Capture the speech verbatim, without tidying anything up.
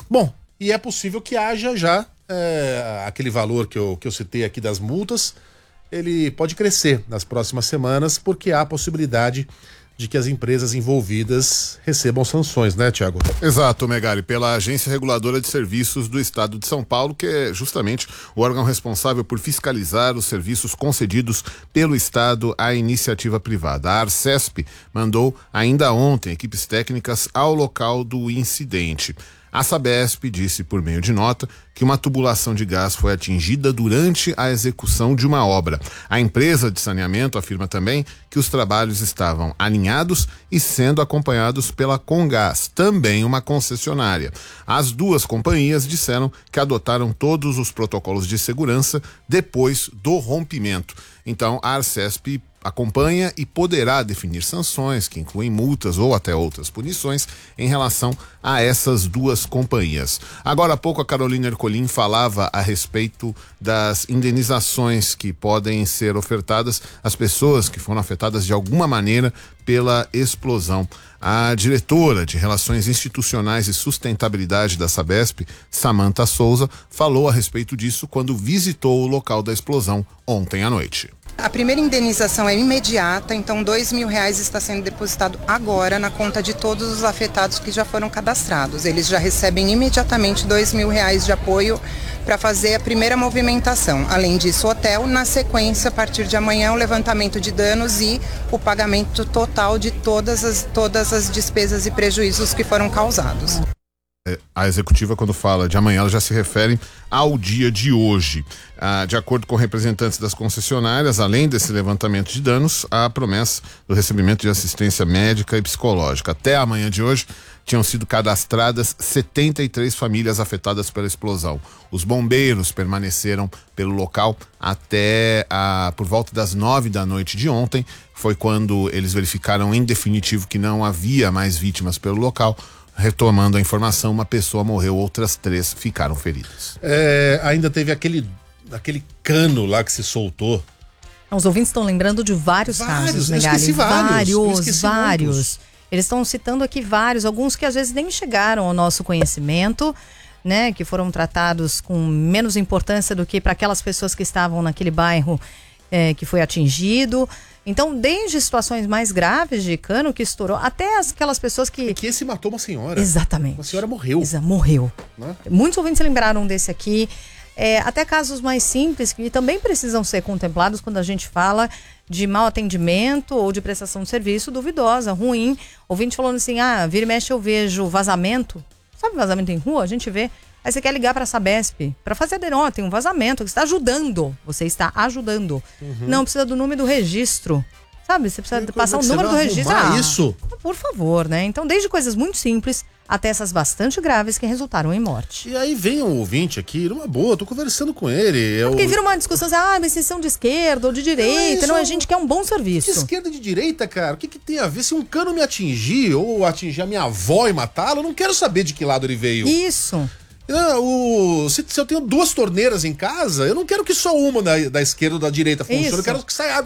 Bom, e é possível que haja já é, aquele valor que eu, que eu citei aqui das multas, ele pode crescer nas próximas semanas, porque há a possibilidade de que as empresas envolvidas recebam sanções, né, Tiago? Exato, Megali, pela Agência Reguladora de Serviços do Estado de São Paulo, que é justamente o órgão responsável por fiscalizar os serviços concedidos pelo Estado à iniciativa privada. A Arcesp mandou ainda ontem equipes técnicas ao local do incidente. A Sabesp disse por meio de nota que uma tubulação de gás foi atingida durante a execução de uma obra. A empresa de saneamento afirma também que os trabalhos estavam alinhados e sendo acompanhados pela Comgás, também uma concessionária. As duas companhias disseram que adotaram todos os protocolos de segurança depois do rompimento. Então, a Arcesp acompanha e poderá definir sanções que incluem multas ou até outras punições em relação a essas duas companhias. Agora há pouco a Carolina Ercolim falava a respeito das indenizações que podem ser ofertadas às pessoas que foram afetadas de alguma maneira pela explosão. A diretora de Relações Institucionais e Sustentabilidade da Sabesp, Samantha Souza, falou a respeito disso quando visitou o local da explosão ontem à noite. A primeira indenização é imediata, então dois mil reais está sendo depositado agora na conta de todos os afetados que já foram cadastrados. Eles já recebem imediatamente dois mil reais de apoio para fazer a primeira movimentação. Além disso, o hotel, na sequência, a partir de amanhã, o levantamento de danos e o pagamento total de todas as, todas as despesas e prejuízos que foram causados. A executiva, quando fala de amanhã, ela já se refere ao dia de hoje. Ah, de acordo com representantes das concessionárias, além desse levantamento de danos, há a promessa do recebimento de assistência médica e psicológica. Até amanhã de hoje, tinham sido cadastradas setenta e três famílias afetadas pela explosão. Os bombeiros permaneceram pelo local até ah, por volta das nove da noite de ontem. Foi quando eles verificaram em definitivo que não havia mais vítimas pelo local. Retomando a informação, uma pessoa morreu, outras três ficaram feridas. É, ainda teve aquele, aquele cano lá que se soltou. Os ouvintes estão lembrando de vários, vários casos, Megali. Esqueci vários, vários, esqueci vários. Muitos. Eles estão citando aqui vários, alguns que às vezes nem chegaram ao nosso conhecimento, né? Que foram tratados com menos importância do que para aquelas pessoas que estavam naquele bairro é, que foi atingido. Então, desde situações mais graves de cano que estourou, até aquelas pessoas que... É que esse matou uma senhora. Exatamente. Uma senhora morreu. Exa, morreu. Né? Muitos ouvintes lembraram desse aqui. É, até casos mais simples que também precisam ser contemplados quando a gente fala de mau atendimento ou de prestação de serviço duvidosa, ruim. Ouvinte falando assim, ah, vira e mexe eu vejo vazamento. Sabe vazamento em rua? A gente vê. Aí você quer ligar para a Sabesp para fazer a denúncia, tem um vazamento, que está ajudando. Você está ajudando. Uhum. Não precisa do número do registro. Sabe? Você precisa passar o número do registro. Ah, isso? Por favor, né? Então, desde coisas muito simples até essas bastante graves que resultaram em morte. E aí vem um ouvinte aqui, numa boa, tô conversando com ele. Eu... Porque vira uma discussão assim, ah, mas vocês são de esquerda ou de direita. Não, não, a gente quer um bom serviço. De esquerda e de direita, cara, o que, que tem a ver? Se um cano me atingir ou atingir a minha avó e matá-la, eu não quero saber de que lado ele veio. Isso. Ah, o, se, se eu tenho duas torneiras em casa, eu não quero que só uma da, da esquerda ou da direita funcione, eu quero que saia água